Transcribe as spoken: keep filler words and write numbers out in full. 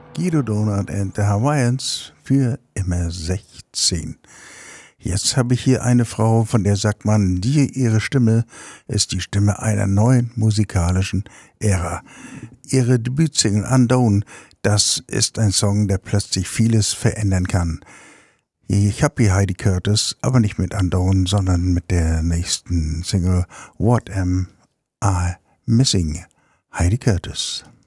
Guido Donat and the Hawaiians für immer sechzehn. Jetzt habe ich hier eine Frau, von der sagt man, die ihre Stimme ist die Stimme einer neuen musikalischen Ära. Ihre Debütsingle Unknown, das ist ein Song, der plötzlich vieles verändern kann. Ich habe hier Heidi Curtis, aber nicht mit Unknown, sondern mit der nächsten Single What Am I Missing? Heidi Curtis.